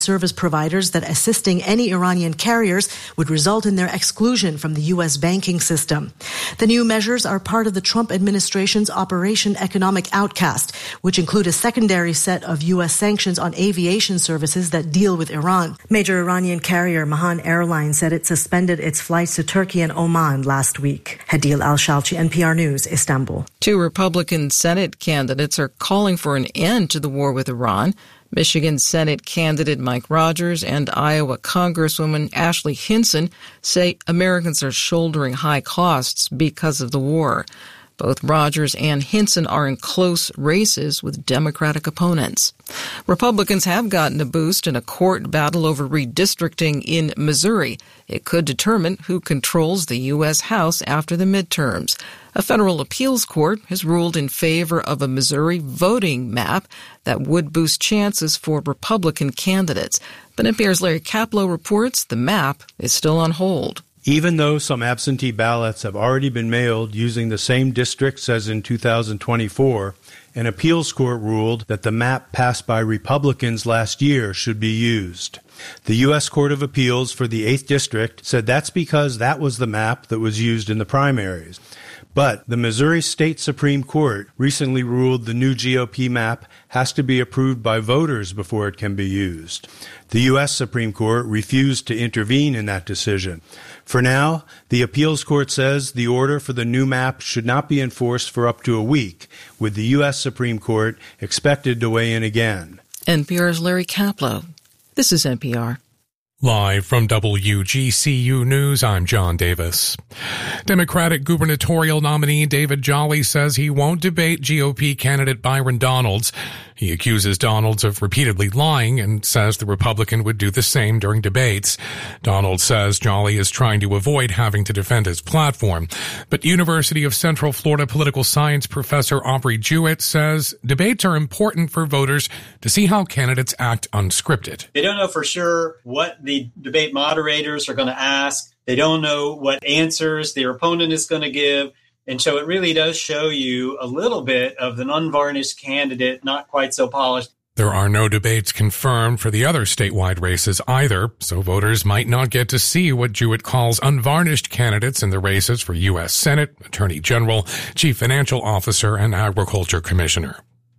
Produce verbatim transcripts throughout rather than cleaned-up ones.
service providers that assisting any Iranian carriers would result in their exclusion from the U S banking system. The new measures are part of the Trump administration's Operation Economic Outcast, which include a secondary set of U S sanctions on aviation services that deal with Iran. Major Iranian carrier Mahan Airlines said it suspended its flights to Turkey and Oman last week. Hadil Al-Shalchi, N P R News, Istanbul. Two Republican Senate candidates are calling for an end to the war with Iran. Michigan Senate candidate Mike Rogers and Iowa Congresswoman Ashley Hinson say Americans are shouldering high costs because of the war. Both Rogers and Hinson are in close races with Democratic opponents. Republicans have gotten a boost in a court battle over redistricting in Missouri. It could determine who controls the U S House after the midterms. A federal appeals court has ruled in favor of a Missouri voting map that would boost chances for Republican candidates. But N P R's Larry Kaplow reports the map is still on hold. Even though some absentee ballots have already been mailed using the same districts as in two thousand twenty-four, an appeals court ruled that the map passed by Republicans last year should be used. The U S Court of Appeals for the eighth District said that's because that was the map that was used in the primaries. But the Missouri State Supreme Court recently ruled the new G O P map has to be approved by voters before it can be used. The U S Supreme Court refused to intervene in that decision. For now, the appeals court says the order for the new map should not be enforced for up to a week, with the U S Supreme Court expected to weigh in again. N P R's Larry Kaplow. This is N P R. Live from W G C U News, I'm John Davis. Democratic gubernatorial nominee David Jolly says he won't debate G O P candidate Byron Donalds. He accuses Donalds of repeatedly lying and says the Republican would do the same during debates. Donalds says Jolly is trying to avoid having to defend his platform. But University of Central Florida political science professor Aubrey Jewett says debates are important for voters to see how candidates act unscripted. They don't know for sure what the debate moderators are going to ask. They don't know what answers their opponent is going to give. And so it really does show you a little bit of an unvarnished candidate, not quite so polished. There are no debates confirmed for the other statewide races either, so voters might not get to see what Jewett calls unvarnished candidates in the races for U S Senate, Attorney General, Chief Financial Officer, and Agriculture Commissioner.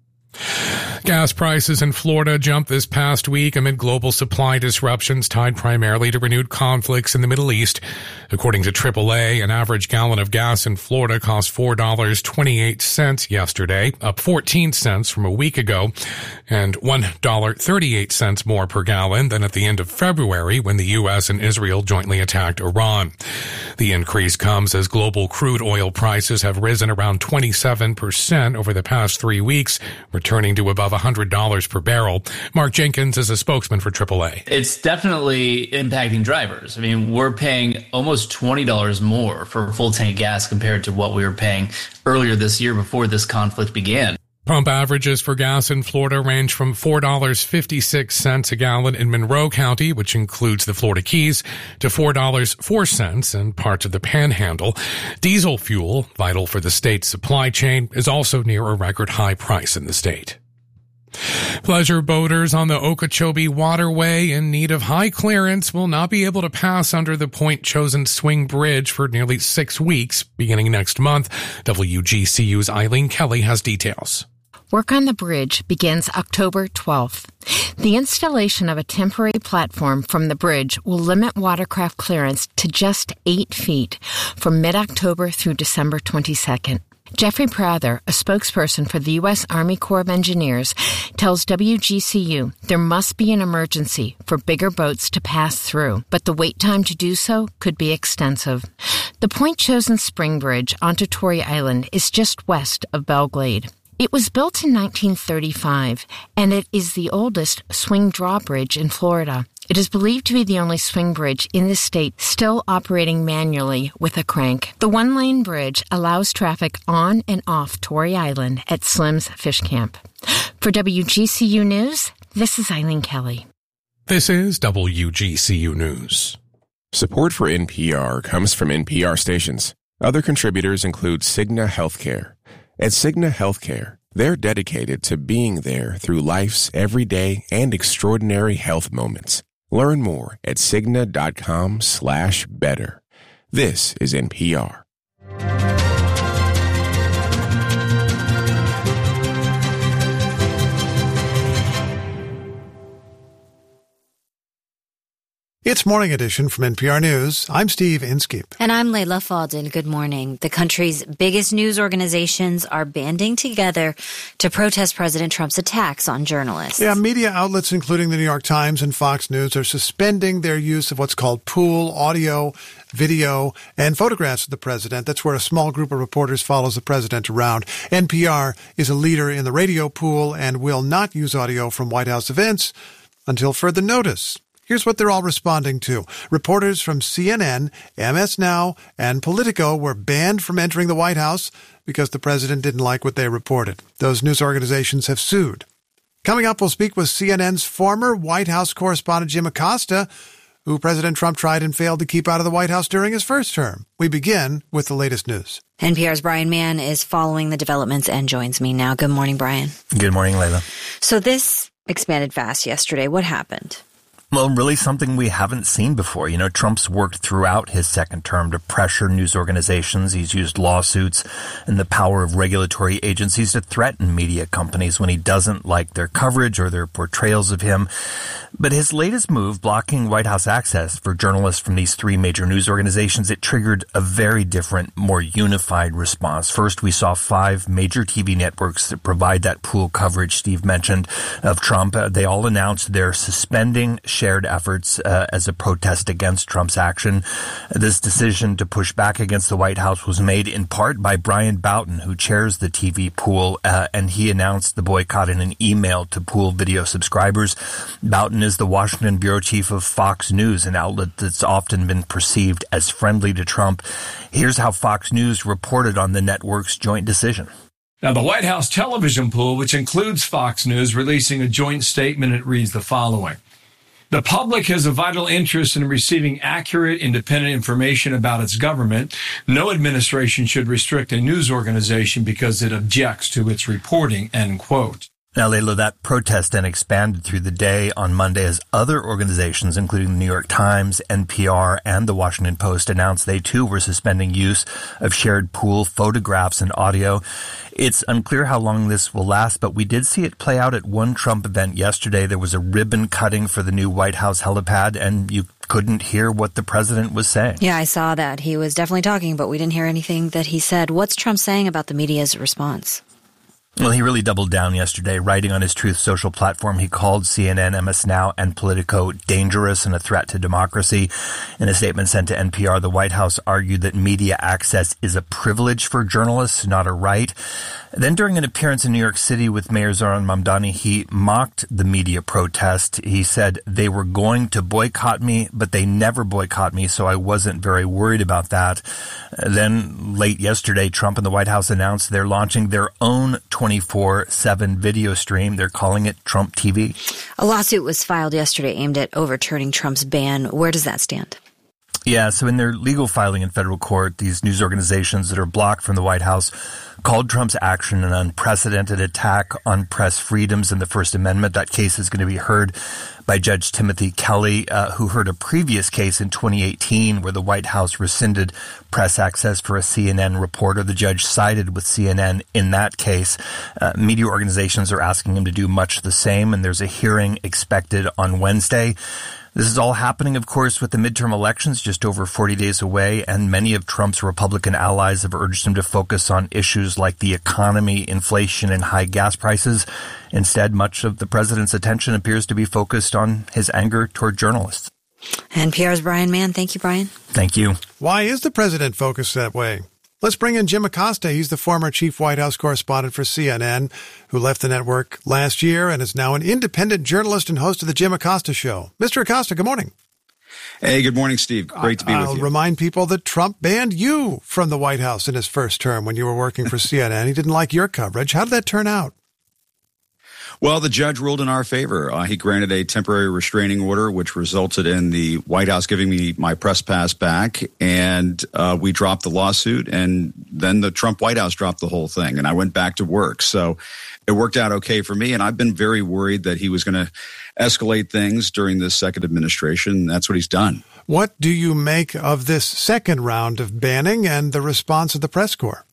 Gas prices in Florida jumped this past week amid global supply disruptions tied primarily to renewed conflicts in the Middle East. According to triple A, an average gallon of gas in Florida cost four dollars and twenty-eight cents yesterday, up fourteen cents from a week ago, and one dollar and thirty-eight cents more per gallon than at the end of February when the U S and Israel jointly attacked Iran. The increase comes as global crude oil prices have risen around twenty-seven percent over the past three weeks, returning to above one hundred dollars per barrel. Mark Jenkins is a spokesman for triple A. It's definitely impacting drivers. I mean, we're paying almost twenty dollars more for a full tank of gas compared to what we were paying earlier this year before this conflict began. Pump averages for gas in Florida range from four dollars and fifty-six cents a gallon in Monroe County, which includes the Florida Keys, to four dollars and four cents in parts of the Panhandle. Diesel fuel, vital for the state's supply chain, is also near a record high price in the state. Pleasure boaters on the Okeechobee Waterway in need of high clearance will not be able to pass under the Point Chosin Swing Bridge for nearly six weeks, beginning next month. W G C U's Eileen Kelly has details. Work on the bridge begins October twelfth. The installation of a temporary platform from the bridge will limit watercraft clearance to just eight feet from mid-October through December twenty-second. Jeffrey Prather, a spokesperson for the U S Army Corps of Engineers, tells W G C U there must be an emergency for bigger boats to pass through, but the wait time to do so could be extensive. The Point Chosin Spring Bridge onto Torrey Island is just west of Belle Glade. It was built in nineteen thirty-five, and it is the oldest swing drawbridge in Florida. It is believed to be the only swing bridge in the state still operating manually with a crank. The one-lane bridge allows traffic on and off Torrey Island at Slim's Fish Camp. For W G C U News, this is Eileen Kelly. This is W G C U News. Support for N P R comes from N P R stations. Other contributors include Cigna Healthcare. At Cigna Healthcare, They're dedicated to being there through life's everyday and extraordinary health moments. Learn more at Cigna.com slash better. This is N P R. It's Morning Edition from N P R News. I'm Steve Inskeep. And I'm Layla Faldin. Good morning. The country's biggest news organizations are banding together to protest President Trump's attacks on journalists. Yeah, media outlets, including the New York Times and Fox News, are suspending their use of what's called pool audio, video, and photographs of the president. That's where a small group of reporters follows the president around. N P R is a leader in the radio pool and will not use audio from White House events until further notice. Here's what they're all responding to. Reporters from C N N, M S Now, and Politico were banned from entering the White House because the president didn't like what they reported. Those news organizations have sued. Coming up, we'll speak with C N N's former White House correspondent Jim Acosta, who President Trump tried and failed to keep out of the White House during his first term. We begin with the latest news. N P R's Brian Mann is following the developments and joins me now. Good morning, Brian. Good morning, Layla. So this expanded fast yesterday. What happened? Well, really something we haven't seen before. You know, Trump's worked throughout his second term to pressure news organizations. He's used lawsuits and the power of regulatory agencies to threaten media companies when he doesn't like their coverage or their portrayals of him. But his latest move, blocking White House access for journalists from these three major news organizations, it triggered a very different, more unified response. First, we saw five major T V networks that provide that pool coverage Steve mentioned of Trump. Uh, they all announced they're suspending shared efforts uh, as a protest against Trump's action. This decision to push back against the White House was made in part by Brian Boughton, who chairs the T V pool, uh, and he announced the boycott in an email to pool video subscribers. Boughton is the Washington bureau chief of Fox News, an outlet that's often been perceived as friendly to Trump. Here's how Fox News reported on the network's joint decision. Now, the White House television pool, which includes Fox News, releasing a joint statement. It reads the following. The public has a vital interest in receiving accurate, independent information about its government. No administration should restrict a news organization because it objects to its reporting, end quote. Now, Layla, that protest then expanded through the day on Monday as other organizations, including the New York Times, N P R, and the Washington Post, announced they too were suspending use of shared pool photographs and audio. It's unclear how long this will last, but we did see it play out at one Trump event yesterday. There was a ribbon cutting for the new White House helipad, and you couldn't hear what the president was saying. Yeah, I saw that. He was definitely talking, but we didn't hear anything that he said. What's Trump saying about the media's response? Well, he really doubled down yesterday, writing on his Truth Social platform. He called C N N, M S Now, and Politico dangerous and a threat to democracy. In a statement sent to N P R, the White House argued that media access is a privilege for journalists, not a right. Then during an appearance in New York City with Mayor Zohran Mamdani, he mocked the media protest. He said they were going to boycott me, but they never boycott me, so I wasn't very worried about that. Then late yesterday, Trump and the White House announced they're launching their own twenty-four seven video stream. They're calling it Trump T V. A lawsuit was filed yesterday aimed at overturning Trump's ban. Where does that stand? Yeah, so in their legal filing in federal court, these news organizations that are blocked from the White House called Trump's action an unprecedented attack on press freedoms and the First Amendment. That case is going to be heard by Judge Timothy Kelly, uh, who heard a previous case in twenty eighteen where the White House rescinded press access for a C N N reporter. The judge sided with C N N in that case. Uh, media organizations are asking him to do much the same, and there's a hearing expected on Wednesday. This is all happening, of course, with the midterm elections just over forty days away, and many of Trump's Republican allies have urged him to focus on issues like the economy, inflation, and high gas prices. Instead, much of the president's attention appears to be focused on his anger toward journalists. N P R's Brian Mann. Thank you, Brian. Thank you. Why is the president focused that way? Let's bring in Jim Acosta. He's the former chief White House correspondent for C N N, who left the network last year and is now an independent journalist and host of the Jim Acosta Show. Mister Acosta, good morning. Hey, good morning, Steve. Great to be I'll with you. I'll remind people that Trump banned you from the White House in his first term when you were working for C N N. He didn't like your coverage. How did that turn out? Well, the judge ruled in our favor. Uh, he granted a temporary restraining order, which resulted in the White House giving me my press pass back, and uh, we dropped the lawsuit, and then the Trump White House dropped the whole thing, and I went back to work. So it worked out okay for me, and I've been very worried that he was going to escalate things during this second administration, and that's what he's done. What do you make of this second round of banning and the response of the press corps?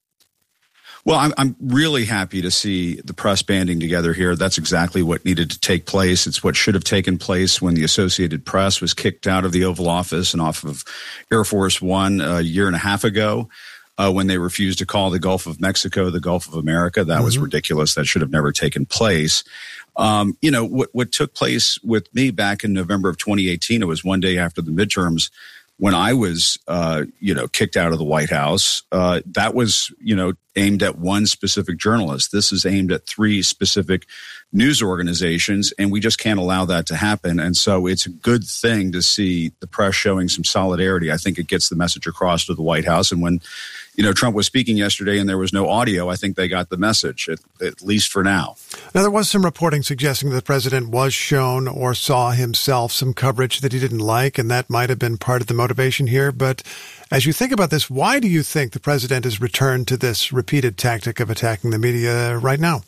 Well, I'm, I'm really happy to see the press banding together here. That's exactly what needed to take place. It's what should have taken place when the Associated Press was kicked out of the Oval Office and off of Air Force One a year and a half ago uh, when they refused to call the Gulf of Mexico the Gulf of America. That mm-hmm. was ridiculous. That should have never taken place. Um, you know, what, what took place with me back in November of twenty eighteen, it was one day after the midterms, when I was, uh, you know, kicked out of the White House, uh, that was, you know, aimed at one specific journalist. This is aimed at three specific news organizations, and we just can't allow that to happen. And so it's a good thing to see the press showing some solidarity. I think it gets the message across to the White House. And when, you know, Trump was speaking yesterday and there was no audio, I think they got the message, at, at least for now. Now, there was some reporting suggesting that the president was shown or saw himself some coverage that he didn't like, and that might have been part of the motivation here. But as you think about this, why do you think the president has returned to this repeated tactic of attacking the media right now?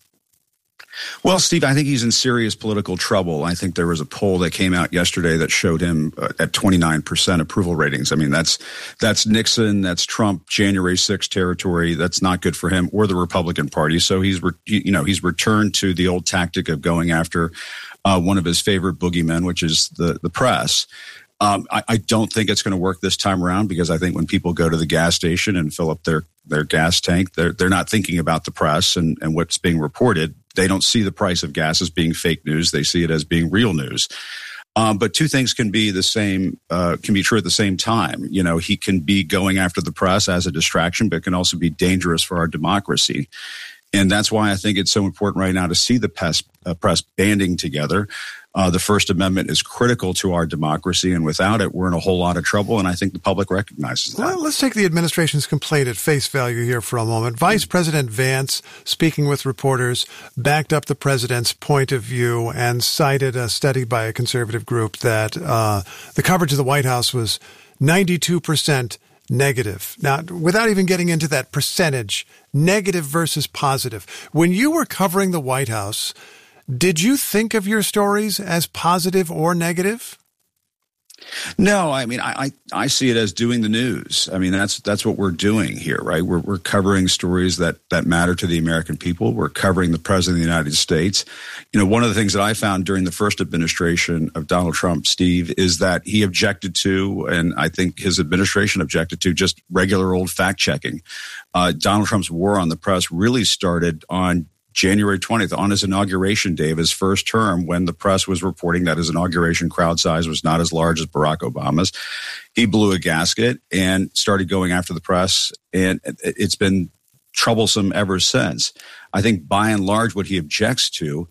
Well, Steve, I think he's in serious political trouble. I think there was a poll that came out yesterday that showed him uh, at twenty-nine percent approval ratings. I mean, that's that's Nixon, that's Trump, January sixth territory. That's not good for him or the Republican Party. So he's, re- you know, he's returned to the old tactic of going after uh, one of his favorite boogeymen, which is the, the press. Um, I, I don't think it's going to work this time around, because I think when people go to the gas station and fill up their, their gas tank, they're, they're not thinking about the press and, and what's being reported. They don't see the price of gas as being fake news. They see it as being real news. Um, but two things can be the same, uh, can be true at the same time. You know, he can be going after the press as a distraction, but can also be dangerous for our democracy. And that's why I think it's so important right now to see the press, uh, press banding together. Uh, the First Amendment is critical to our democracy, and without it, we're in a whole lot of trouble, and I think the public recognizes that. Well, let's take the administration's complaint at face value here for a moment. Vice President Vance, speaking with reporters, backed up the president's point of view and cited a study by a conservative group that uh, the coverage of the White House was ninety-two percent negative. Now, without even getting into that percentage, negative versus positive, when you were covering the White House, did you think of your stories as positive or negative? No, I mean, I, I, I see it as doing the news. I mean, that's that's what we're doing here, right? We're we're covering stories that, that matter to the American people. We're covering the President of the United States. You know, one of the things that I found during the first administration of Donald Trump, Steve, is that he objected to, and I think his administration objected to, just regular old fact checking. Uh, Donald Trump's war on the press really started on January twentieth, on his inauguration day of his first term, when the press was reporting that his inauguration crowd size was not as large as Barack Obama's. He blew a gasket and started going after the press, and it's been troublesome ever since. I think by and large what he objects to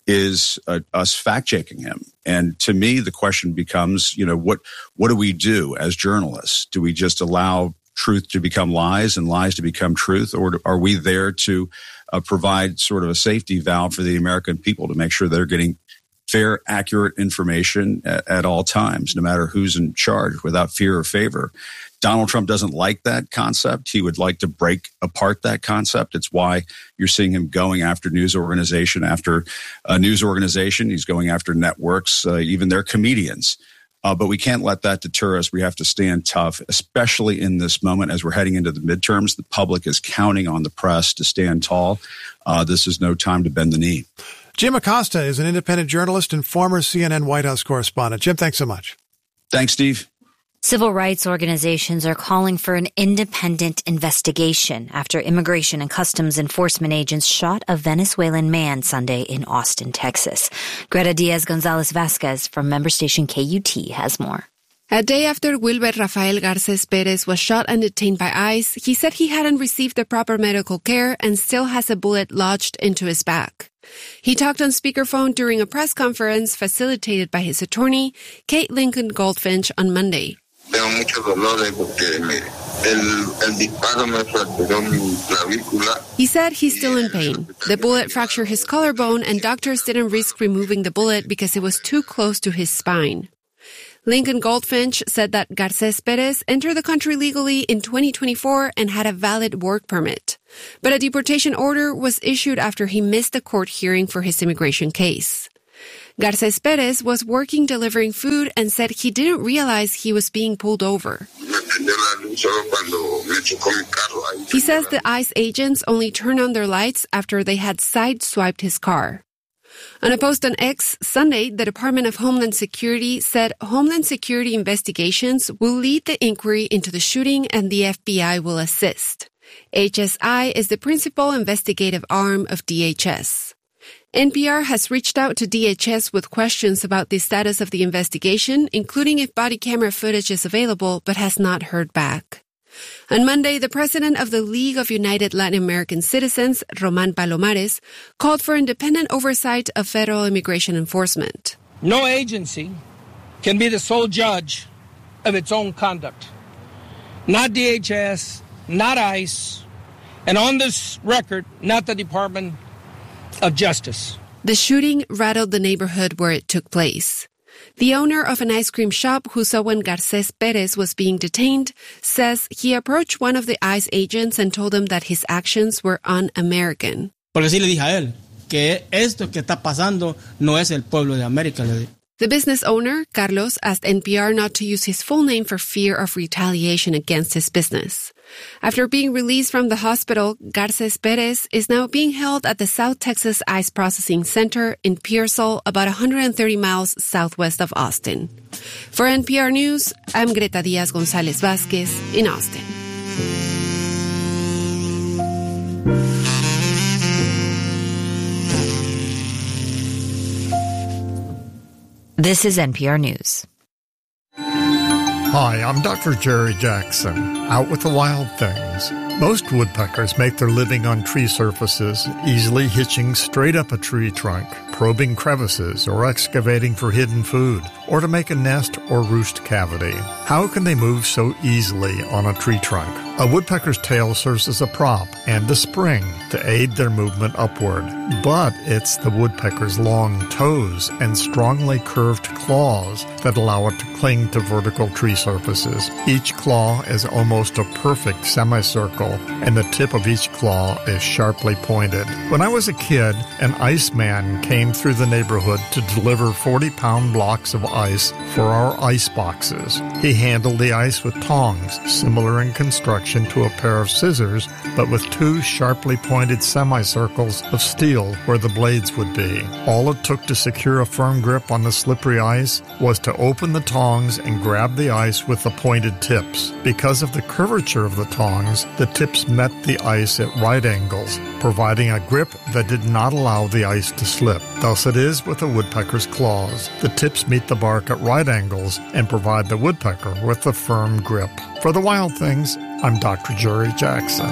is uh, us fact-checking him. And to me, the question becomes, you know, what what do we do as journalists? Do we just allow truth to become lies and lies to become truth, or are we there to uh, provide sort of a safety valve for the American people to make sure they're getting fair, accurate information at, at all times, no matter who's in charge, without fear or favor? Donald Trump doesn't like that concept. He would like to break apart that concept. It's why you're seeing him going after news organization after a news organization. He's going after networks, uh, even their comedians. Uh, but we can't let that deter us. We have to stand tough, especially in this moment as we're heading into the midterms. The public is counting on the press to stand tall. Uh, this is no time to bend the knee. Jim Acosta is an independent journalist and former C N N White House correspondent. Jim, thanks so much. Thanks, Steve. Civil rights organizations are calling for an independent investigation after Immigration and Customs Enforcement agents shot a Venezuelan man Sunday in Austin, Texas. Greta Diaz-Gonzalez-Vasquez from member station K U T has more. A day after Wilber Rafael Garces Perez was shot and detained by ICE, he said he hadn't received the proper medical care and still has a bullet lodged into his back. He talked on speakerphone during a press conference facilitated by his attorney, Kate Lincoln Goldfinch, on Monday. He said he's still in pain. The bullet fractured his collarbone, and doctors didn't risk removing the bullet because it was too close to his spine. Lincoln Goldfinch said that Garces Perez entered the country legally in twenty twenty-four and had a valid work permit. But a deportation order was issued after he missed a court hearing for his immigration case. Garces Perez was working delivering food and said he didn't realize he was being pulled over. He says the ICE agents only turned on their lights after they had sideswiped his car. On a post on X Sunday, the Department of Homeland Security said Homeland Security investigations will lead the inquiry into the shooting and the F B I will assist. H S I is the principal investigative arm of D H S. N P R has reached out to D H S with questions about the status of the investigation, including if body camera footage is available, but has not heard back. On Monday, the president of the League of United Latin American Citizens, Roman Palomares, called for independent oversight of federal immigration enforcement. No agency can be the sole judge of its own conduct. Not D H S, not ICE, and on this record, not the Department of Justice. The shooting rattled the neighborhood where it took place. The owner of an ice cream shop who saw when Garces Perez was being detained says he approached one of the ICE agents and told him that his actions were un-American. Porque sí le dije a él que esto que está pasando no es el pueblo de América. The business owner, Carlos, asked N P R not to use his full name for fear of retaliation against his business. After being released from the hospital, Garces Perez is now being held at the South Texas ICE Processing Center in Pearsall, about one hundred thirty miles southwest of Austin. For N P R News, I'm Greta Diaz-Gonzalez Vasquez in Austin. This is N P R News. Hi, I'm Doctor Jerry Jackson, out with the wild things. Most woodpeckers make their living on tree surfaces, easily hitching straight up a tree trunk, probing crevices, or excavating for hidden food, or to make a nest or roost cavity. How can they move so easily on a tree trunk? A woodpecker's tail serves as a prop and a spring to aid their movement upward. But it's the woodpecker's long toes and strongly curved claws that allow it to cling to vertical tree surfaces. Each claw is almost a perfect semicircle, and the tip of each claw is sharply pointed. When I was a kid, an iceman came through the neighborhood to deliver forty-pound blocks of ice for our ice boxes. He handled the ice with tongs, similar in construction to a pair of scissors, but with two sharply pointed semicircles of steel where the blades would be. All it took to secure a firm grip on the slippery ice was to open the tongs and grab the ice with the pointed tips. Because of the curvature of the tongs, the tips met the ice at right angles, providing a grip that did not allow the ice to slip. Thus it is with the woodpecker's claws. The tips meet the bark at right angles and provide the woodpecker with a firm grip. For the wild things, I'm Doctor Jerry Jackson.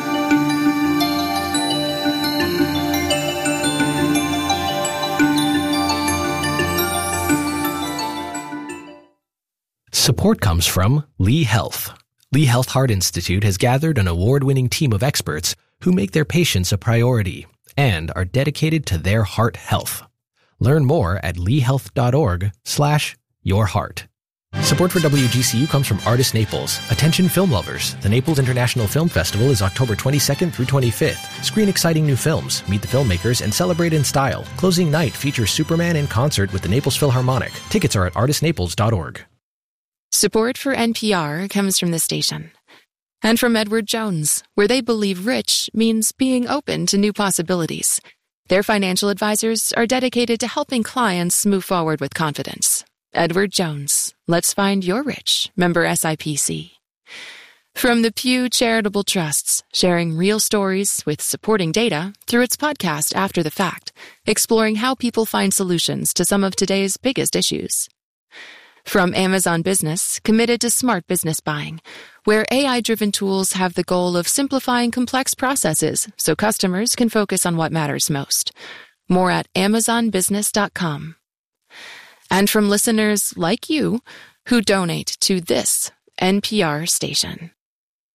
Support comes from Lee Health. Lee Health Heart Institute has gathered an award-winning team of experts who make their patients a priority and are dedicated to their heart health. Learn more at leehealth.org slash your heart. Support for W G C U comes from Artist Naples. Attention film lovers. The Naples International Film Festival is October twenty-second through twenty-fifth. Screen exciting new films, meet the filmmakers, and celebrate in style. Closing night features Superman in concert with the Naples Philharmonic. Tickets are at artist naples dot org. Support for N P R comes from the station. And from Edward Jones, where they believe rich means being open to new possibilities. Their financial advisors are dedicated to helping clients move forward with confidence. Edward Jones. Let's find your rich. Member S I P C. From the Pew Charitable Trusts, sharing real stories with supporting data through its podcast After the Fact, exploring how people find solutions to some of today's biggest issues. From Amazon Business, committed to smart business buying, where A I-driven tools have the goal of simplifying complex processes so customers can focus on what matters most. More at amazon business dot com. And from listeners like you who donate to this N P R station.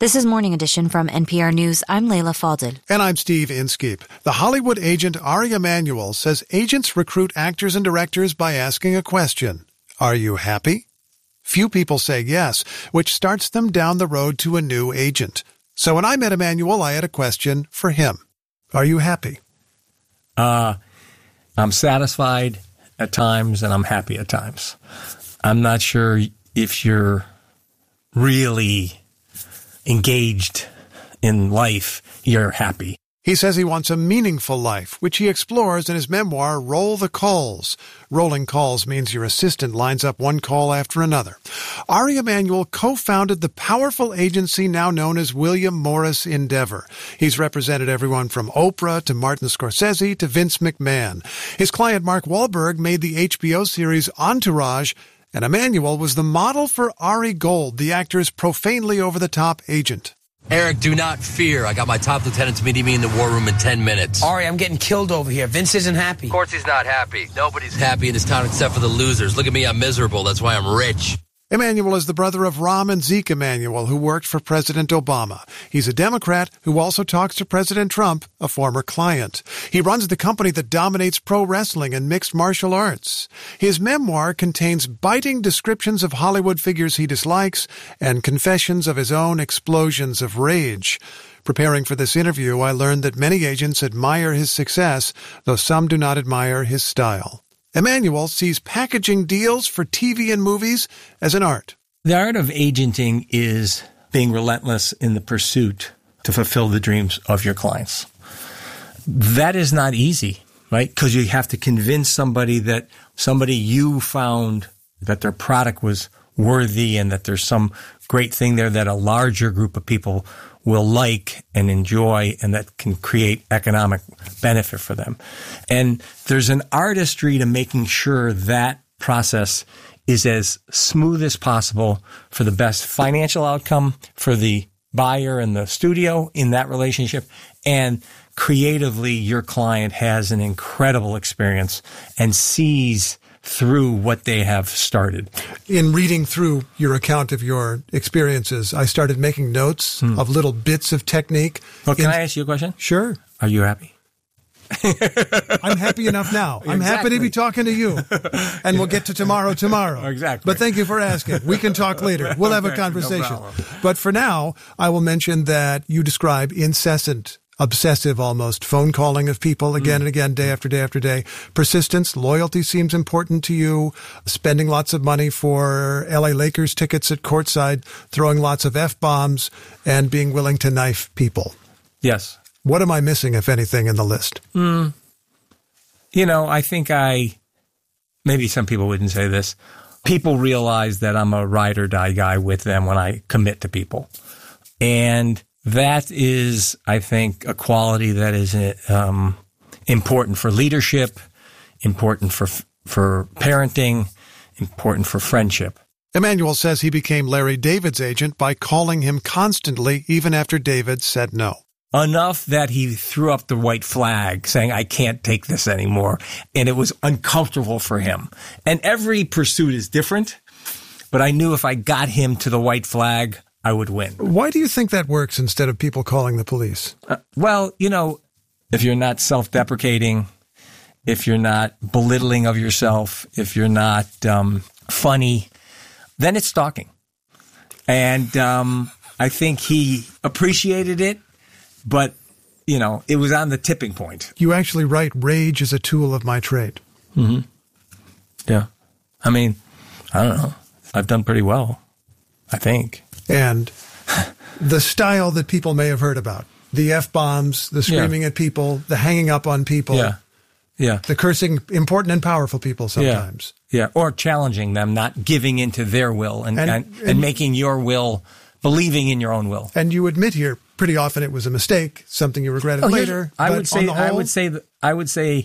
This is Morning Edition from N P R News. I'm Layla Falded. And I'm Steve Inskeep. The Hollywood agent Ari Emanuel says agents recruit actors and directors by asking a question. Are you happy? Few people say yes, which starts them down the road to a new agent. So when I met Emanuel, I had a question for him. Are you happy? Uh, I'm satisfied at times and I'm happy at times. I'm not sure if you're really engaged in life, you're happy. He says he wants a meaningful life, which he explores in his memoir, Roll the Calls. Rolling calls means your assistant lines up one call after another. Ari Emanuel co-founded the powerful agency now known as William Morris Endeavor. He's represented everyone from Oprah to Martin Scorsese to Vince McMahon. His client Mark Wahlberg made the H B O series Entourage, and Emanuel was the model for Ari Gold, the actor's profanely over-the-top agent. Eric, do not fear. I got my top lieutenants meeting me in the war room in ten minutes. Ari, I'm getting killed over here. Vince isn't happy. Of course he's not happy. Nobody's happy in this town except for the losers. Look at me, I'm miserable. That's why I'm rich. Emanuel is the brother of Rahm and Zeke Emanuel, who worked for President Obama. He's a Democrat who also talks to President Trump, a former client. He runs the company that dominates pro wrestling and mixed martial arts. His memoir contains biting descriptions of Hollywood figures he dislikes and confessions of his own explosions of rage. Preparing for this interview, I learned that many agents admire his success, though some do not admire his style. Emanuel sees packaging deals for T V and movies as an art. The art of agenting is being relentless in the pursuit to fulfill the dreams of your clients. That is not easy, right? Because you have to convince somebody that somebody you found that their product was worthy and that there's some great thing there that a larger group of people will like and enjoy and that can create economic benefit for them. And there's an artistry to making sure that process is as smooth as possible for the best financial outcome for the buyer and the studio in that relationship. And creatively, your client has an incredible experience and sees through what they have started. In reading through your account of your experiences, I started making notes hmm. of little bits of technique. Well, can In- I ask you a question? Sure. Are you happy? I'm happy enough now. I'm exactly. happy to be talking to you. And we'll get to tomorrow tomorrow. Exactly. But thank you for asking. We can talk later. We'll have a conversation. No but for now, I will mention that you describe incessant, obsessive almost, phone calling of people again mm. and again, day after day after day. Persistence, loyalty seems important to you. Spending lots of money for L A Lakers tickets at courtside, throwing lots of F-bombs, and being willing to knife people. Yes. What am I missing, if anything, in the list? Mm. You know, I think I, maybe some people wouldn't say this. People realize that I'm a ride or die guy with them when I commit to people. And that is, I think, a quality that is um, important for leadership, important for for parenting, important for friendship. Emanuel says he became Larry David's agent by calling him constantly, even after David said no. Enough that he threw up the white flag saying, I can't take this anymore. And it was uncomfortable for him. And every pursuit is different. But I knew if I got him to the white flag, I would win. Why do you think that works instead of people calling the police? Uh, well, you know, if you're not self-deprecating, if you're not belittling of yourself, if you're not um, funny, then it's stalking. And um, I think he appreciated it, but, you know, it was on the tipping point. You actually write, rage is a tool of my trade. Mm-hmm. Yeah. I mean, I don't know. I've done pretty well, I think. And the style that people may have heard about, the F-bombs, the screaming yeah. at people, the hanging up on people, yeah. Yeah. the cursing important and powerful people sometimes. Yeah, yeah. Or challenging them, not giving into their will and, and, and, and, and making your will, believing in your own will. And you admit here pretty often it was a mistake, something you regretted oh, later. I but would say, whole, I would say, that, I would say,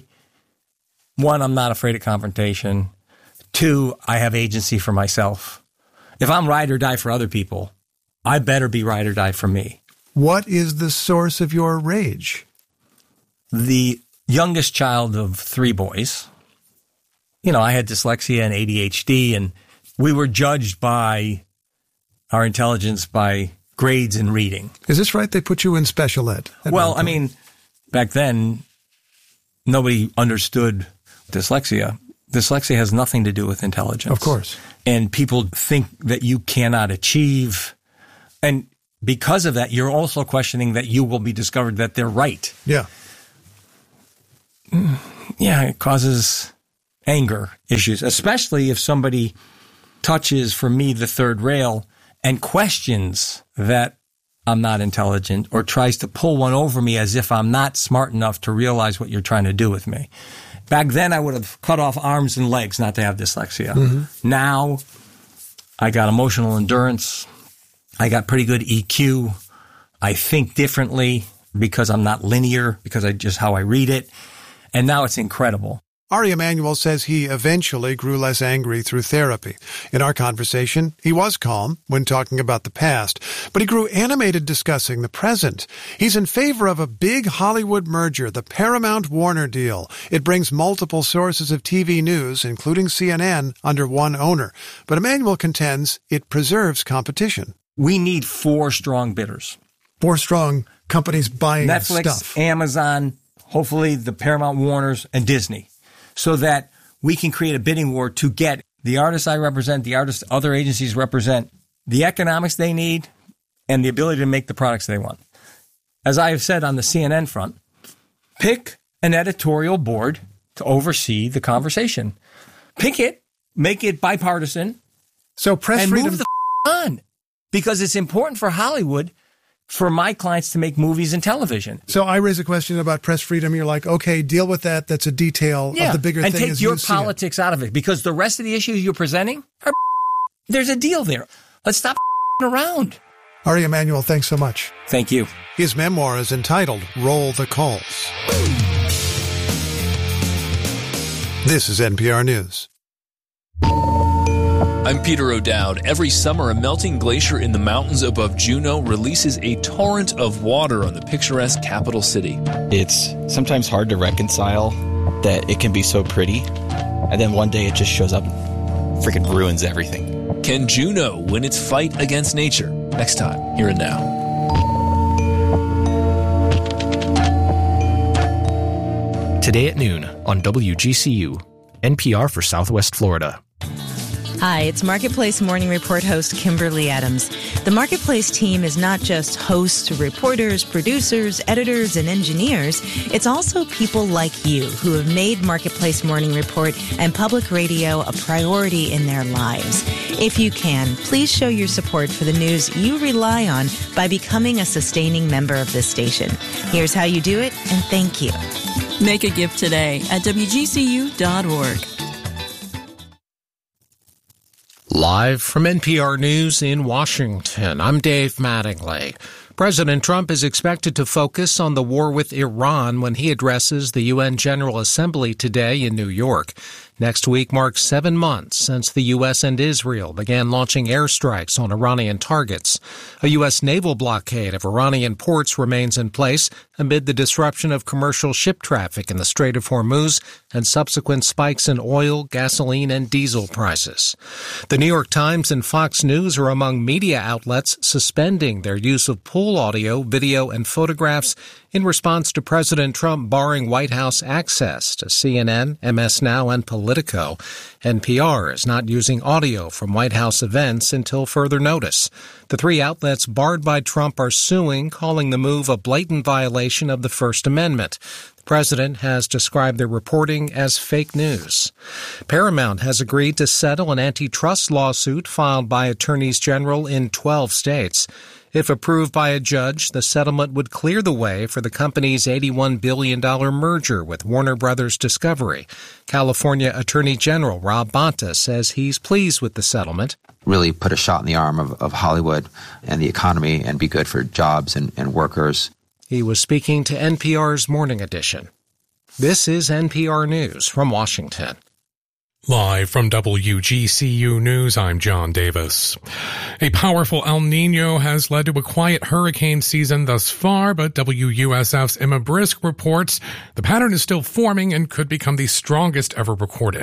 one, I'm not afraid of confrontation. Two, I have agency for myself. If I'm ride or die for other people, I better be ride or die for me. What is the source of your rage? The youngest child of three boys. You know, I had dyslexia and A D H D, and we were judged by our intelligence by grades in reading. Is this right? They put you in special ed? Well, I mean, back then, nobody understood dyslexia. Dyslexia has nothing to do with intelligence. Of course. And people think that you cannot achieve. And because of that, you're also questioning that you will be discovered that they're right. Yeah. Yeah, it causes anger issues, especially if somebody touches, for me, the third rail and questions that I'm not intelligent or tries to pull one over me as if I'm not smart enough to realize what you're trying to do with me. Back then, I would have cut off arms and legs not to have dyslexia. Mm-hmm. Now, I got emotional endurance. I got pretty good E Q. I think differently because I'm not linear, because I just how I read it. And now it's incredible. Ari Emanuel says he eventually grew less angry through therapy. In our conversation, he was calm when talking about the past, but he grew animated discussing the present. He's in favor of a big Hollywood merger, the Paramount-Warner deal. It brings multiple sources of T V news, including C N N, under one owner. But Emanuel contends it preserves competition. We need four strong bidders. Four strong companies buying Netflix, stuff. Amazon, hopefully the Paramount Warners, and Disney. So that we can create a bidding war to get the artists I represent, the artists other agencies represent, the economics they need, and the ability to make the products they want. As I have said on the C N N front, pick an editorial board to oversee the conversation. Pick it, make it bipartisan, so press and freedom move the f- on. Because it's important for Hollywood for my clients to make movies and television. So I raise a question about press freedom. You're like, okay, deal with that. That's a detail yeah. of the bigger and thing. And as take your you see politics out of it, because the rest of the issues you're presenting are there's a deal there. Let's stop around. Ari Emanuel, thanks so much. Thank you. His memoir is entitled Roll the Calls. This is N P R News. I'm Peter O'Dowd. Every summer, a melting glacier in the mountains above Juneau releases a torrent of water on the picturesque capital city. It's sometimes hard to reconcile that it can be so pretty, and then one day it just shows up and freaking ruins everything. Can Juneau win its fight against nature? Next time, here and now. Today at noon on W G C U, N P R for Southwest Florida. Hi, it's Marketplace Morning Report host Kimberly Adams. The Marketplace team is not just hosts, reporters, producers, editors, and engineers. It's also people like you who have made Marketplace Morning Report and public radio a priority in their lives. If you can, please show your support for the news you rely on by becoming a sustaining member of this station. Here's how you do it, and thank you. Make a gift today at W G C U dot org. Live from N P R News in Washington, I'm Dave Mattingly. President Trump is expected to focus on the war with Iran when he addresses the U N General Assembly today in New York. Next week marks seven months since the U S and Israel began launching airstrikes on Iranian targets. A U S naval blockade of Iranian ports remains in place amid the disruption of commercial ship traffic in the Strait of Hormuz and subsequent spikes in oil, gasoline, and diesel prices. The New York Times and Fox News are among media outlets suspending their use of pool audio, video, and photographs in response to President Trump barring White House access to C N N, M S Now, and Politico. N P R is not using audio from White House events until further notice. The three outlets barred by Trump are suing, calling the move a blatant violation of the First Amendment. The president has described their reporting as fake news. Paramount has agreed to settle an antitrust lawsuit filed by attorneys general in twelve states. If approved by a judge, the settlement would clear the way for the company's eighty-one billion dollars merger with Warner Brothers Discovery. California Attorney General Rob Bonta says he's pleased with the settlement. Really put a shot in the arm of, of Hollywood and the economy and be good for jobs and, and workers. He was speaking to N P R's Morning Edition. This is N P R News from Washington. Live from W G C U News, I'm John Davis. A powerful El Nino has led to a quiet hurricane season thus far, but W U S F's Emma Brisk reports the pattern is still forming and could become the strongest ever recorded.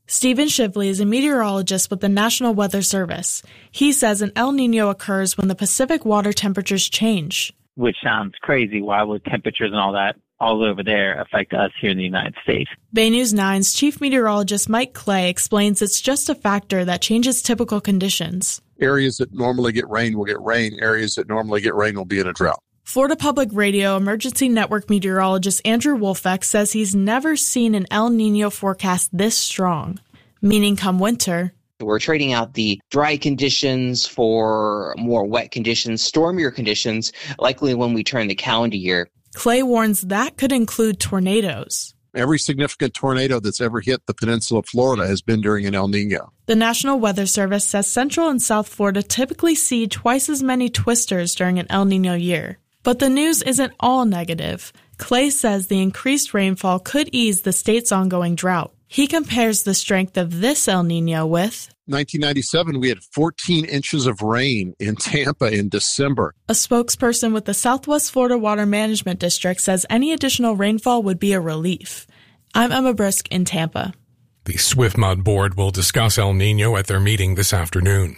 Stephen Shively is a meteorologist with the National Weather Service. He says an El Niño occurs when the Pacific water temperatures change. Which sounds crazy. Why would temperatures and all that all over there affect us here in the United States? Bay News nine's chief meteorologist Mike Clay explains it's just a factor that changes typical conditions. Areas that normally get rain will get rain. Areas that normally get rain will be in a drought. Florida Public Radio Emergency Network meteorologist Andrew Wolfeck says he's never seen an El Niño forecast this strong, meaning come winter, we're trading out the dry conditions for more wet conditions, stormier conditions, likely when we turn the calendar year. Clay warns that could include tornadoes. Every significant tornado that's ever hit the peninsula of Florida has been during an El Niño. The National Weather Service says Central and South Florida typically see twice as many twisters during an El Niño year. But the news isn't all negative. Clay says the increased rainfall could ease the state's ongoing drought. He compares the strength of this El Niño with nineteen ninety-seven, we had fourteen inches of rain in Tampa in December. A spokesperson with the Southwest Florida Water Management District says any additional rainfall would be a relief. I'm Emma Brisk in Tampa. The SwiftMud board will discuss El Niño at their meeting this afternoon.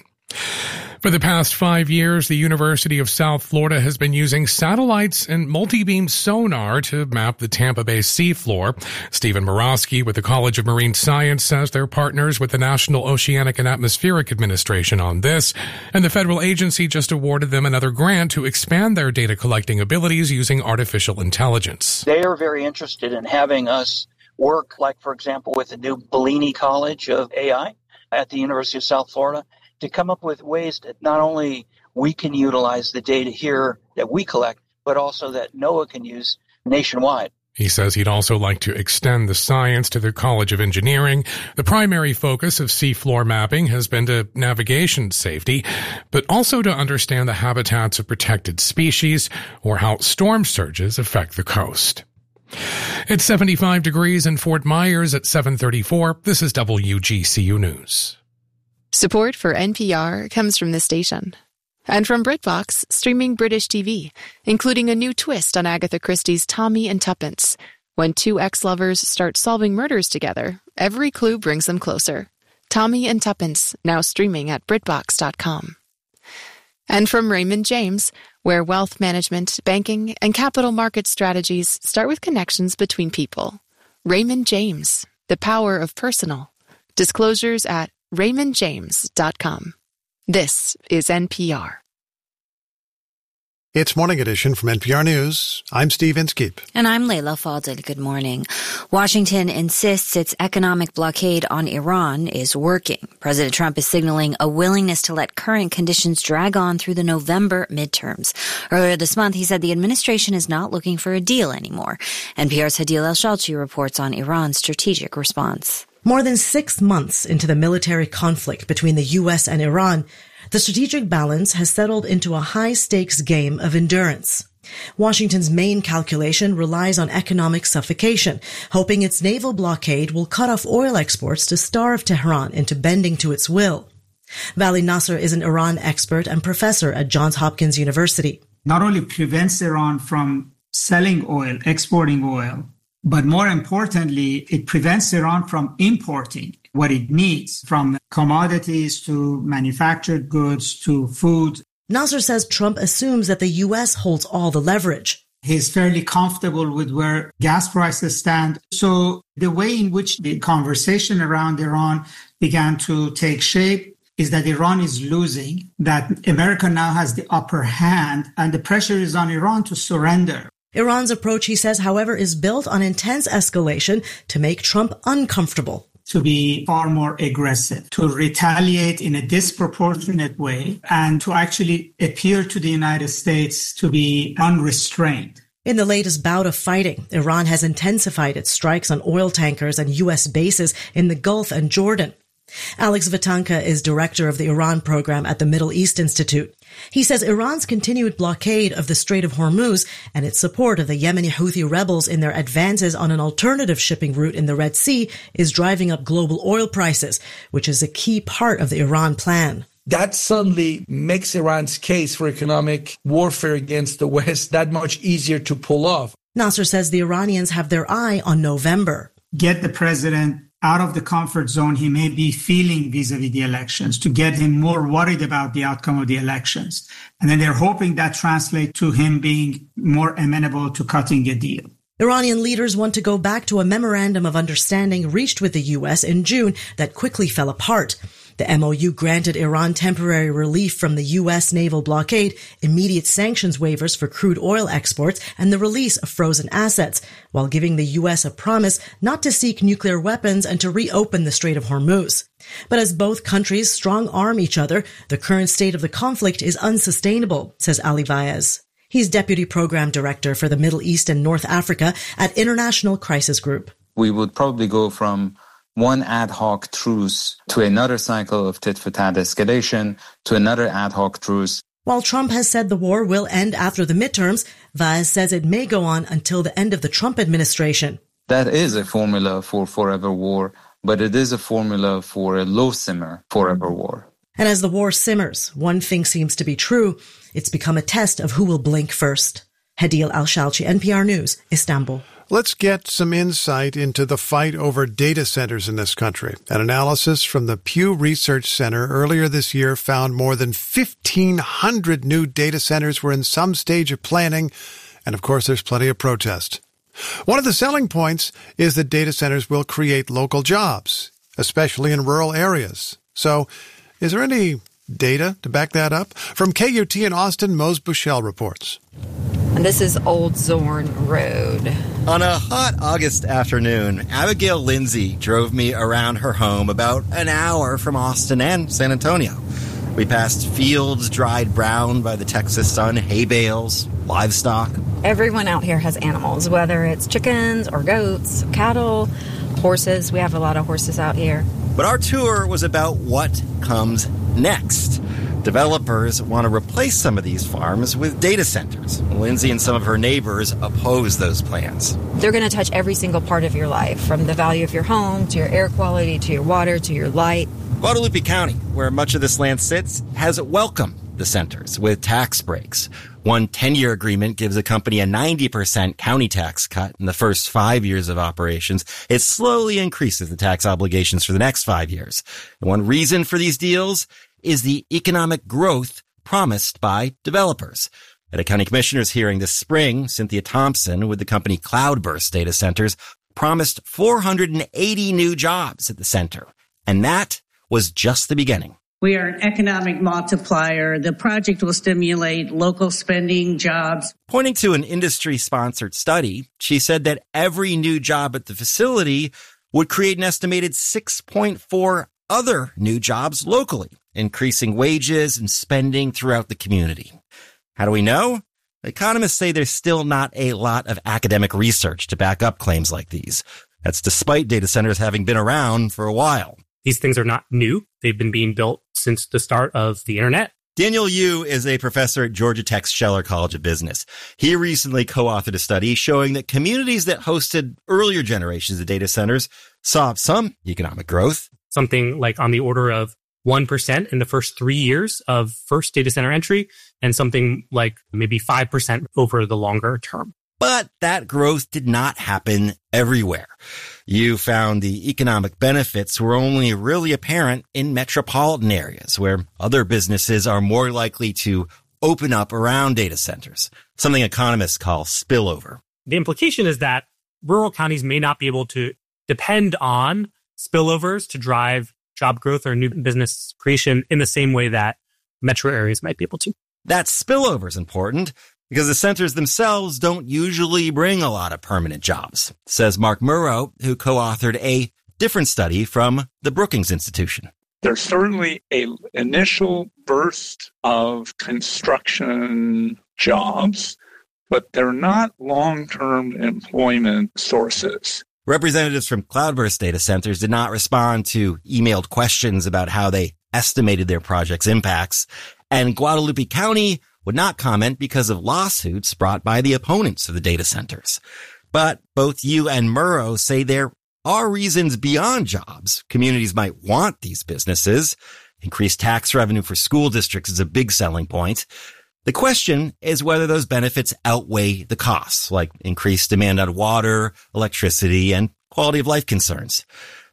For the past five years, the University of South Florida has been using satellites and multi-beam sonar to map the Tampa Bay seafloor. Stephen Morosky with the College of Marine Science says they're partners with the National Oceanic and Atmospheric Administration on this, and the federal agency just awarded them another grant to expand their data collecting abilities using artificial intelligence. They are very interested in having us work, like, for example, with the new Bellini College of A I at the University of South Florida, to come up with ways that not only we can utilize the data here that we collect, but also that NOAA can use nationwide. He says he'd also like to extend the science to the College of Engineering. The primary focus of seafloor mapping has been to navigation safety, but also to understand the habitats of protected species or how storm surges affect the coast. It's seventy-five degrees in Fort Myers at seven thirty-four. This is W G C U News. Support for N P R comes from this station. And from BritBox, streaming British T V, including a new twist on Agatha Christie's Tommy and Tuppence. When two ex-lovers start solving murders together, every clue brings them closer. Tommy and Tuppence, now streaming at BritBox dot com. And from Raymond James, where wealth management, banking, and capital market strategies start with connections between people. Raymond James, the power of personal. Disclosures at Raymond James dot com. This is N P R. It's Morning Edition from N P R News. I'm Steve Inskeep. And I'm Layla Fadel. Good morning. Washington insists its economic blockade on Iran is working. President Trump is signaling a willingness to let current conditions drag on through the November midterms. Earlier this month, he said the administration is not looking for a deal anymore. N P R's Hadil El-Shalchi reports on Iran's strategic response. More than six months into the military conflict between the U S and Iran, the strategic balance has settled into a high-stakes game of endurance. Washington's main calculation relies on economic suffocation, hoping its naval blockade will cut off oil exports to starve Tehran into bending to its will. Vali Nasser is an Iran expert and professor at Johns Hopkins University. Not only prevents Iran from selling oil, exporting oil, but more importantly, it prevents Iran from importing what it needs, from commodities to manufactured goods to food. Nasser says Trump assumes that the U S holds all the leverage. He's fairly comfortable with where gas prices stand. So the way in which the conversation around Iran began to take shape is that Iran is losing, that America now has the upper hand, and the pressure is on Iran to surrender. Iran's approach, he says, however, is built on intense escalation to make Trump uncomfortable. To be far more aggressive, to retaliate in a disproportionate way, and to actually appear to the United States to be unrestrained. In the latest bout of fighting, Iran has intensified its strikes on oil tankers and U S bases in the Gulf and Jordan. Alex Vatanka is director of the Iran program at the Middle East Institute. He says Iran's continued blockade of the Strait of Hormuz and its support of the Yemeni Houthi rebels in their advances on an alternative shipping route in the Red Sea is driving up global oil prices, which is a key part of the Iran plan. That suddenly makes Iran's case for economic warfare against the West that much easier to pull off. Nasser says the Iranians have their eye on November. Get the president out of the comfort zone he may be feeling vis-a-vis the elections to get him more worried about the outcome of the elections. And then they're hoping that translates to him being more amenable to cutting a deal. Iranian leaders want to go back to a memorandum of understanding reached with the U S in June that quickly fell apart. The M O U granted Iran temporary relief from the U S naval blockade, immediate sanctions waivers for crude oil exports, and the release of frozen assets, while giving the U S a promise not to seek nuclear weapons and to reopen the Strait of Hormuz. But as both countries strong-arm each other, the current state of the conflict is unsustainable, says Ali Vaez. He's Deputy Program Director for the Middle East and North Africa at International Crisis Group. We would probably go from one ad hoc truce to another cycle of tit-for-tat escalation to another ad hoc truce. While Trump has said the war will end after the midterms, Vaez says it may go on until the end of the Trump administration. That is a formula for forever war, but it is a formula for a low-simmer forever war. And as the war simmers, one thing seems to be true. It's become a test of who will blink first. Hadil Al-Shalchi, N P R News, Istanbul. Let's get some insight into the fight over data centers in this country. An analysis from the Pew Research Center earlier this year found more than fifteen hundred new data centers were in some stage of planning, and of course there's plenty of protest. One of the selling points is that data centers will create local jobs, especially in rural areas. So, is there any data to back that up? From K U T in Austin, Mose Bushell reports. And this is Old Zorn Road. On a hot August afternoon, Abigail Lindsay drove me around her home about an hour from Austin and San Antonio. We passed fields dried brown by the Texas sun, hay bales, livestock. Everyone out here has animals, whether it's chickens or goats, cattle, horses. We have a lot of horses out here. But our tour was about what comes next. Developers want to replace some of these farms with data centers. Lindsay and some of her neighbors oppose those plans. They're going to touch every single part of your life, from the value of your home, to your air quality, to your water, to your light. Guadalupe County, where much of this land sits, has welcomed the centers with tax breaks. One ten-year agreement gives a company a ninety percent county tax cut in the first five years of operations. It slowly increases the tax obligations for the next five years. And one reason for these deals is the economic growth promised by developers. At a county commissioner's hearing this spring, Cynthia Thompson with the company Cloudburst Data Centers promised four hundred eighty new jobs at the center. And that was just the beginning. We are an economic multiplier. The project will stimulate local spending, jobs. Pointing to an industry-sponsored study, she said that every new job at the facility would create an estimated six point four other new jobs locally, increasing wages and spending throughout the community. How do we know? Economists say there's still not a lot of academic research to back up claims like these. That's despite data centers having been around for a while. These things are not new. They've been being built since the start of the internet. Daniel Yu is a professor at Georgia Tech's Scheller College of Business. He recently co-authored a study showing that communities that hosted earlier generations of data centers saw some economic growth. Something like on the order of one percent in the first three years of first data center entry, and something like maybe five percent over the longer term. But that growth did not happen everywhere. You found the economic benefits were only really apparent in metropolitan areas where other businesses are more likely to open up around data centers, something economists call spillover. The implication is that rural counties may not be able to depend on spillovers to drive job growth or new business creation in the same way that metro areas might be able to. That spillover is important because the centers themselves don't usually bring a lot of permanent jobs, says Mark Murrow, who co-authored a different study from the Brookings Institution. There's certainly an initial burst of construction jobs, but they're not long-term employment sources. Representatives from Cloudburst Data Centers did not respond to emailed questions about how they estimated their project's impacts, and Guadalupe County would not comment because of lawsuits brought by the opponents of the data centers. But both you and Murrow say there are reasons beyond jobs communities might want these businesses. Increased tax revenue for school districts is a big selling point. The question is whether those benefits outweigh the costs, like increased demand on water, electricity, and quality of life concerns.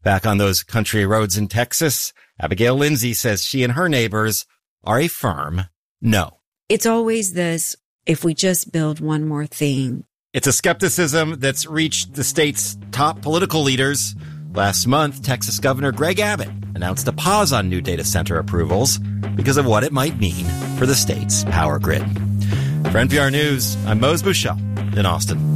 Back on those country roads in Texas, Abigail Lindsay says she and her neighbors are a firm no. It's always this, if we just build one more thing. It's a skepticism that's reached the state's top political leaders. Last month, Texas Governor Greg Abbott announced a pause on new data center approvals because of what it might mean for the state's power grid. For N P R News, I'm Mose Bushell in Austin.